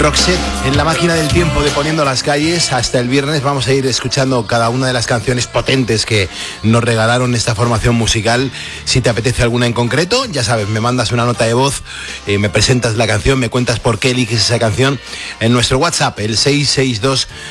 Roxette en la máquina del tiempo de Poniendo las Calles. Hasta el viernes vamos a ir escuchando cada una de las canciones potentes que nos regalaron esta formación musical. Si te apetece alguna en concreto, ya sabes, me mandas una nota de voz, me presentas la canción, me cuentas por qué eliges esa canción en nuestro WhatsApp, el 662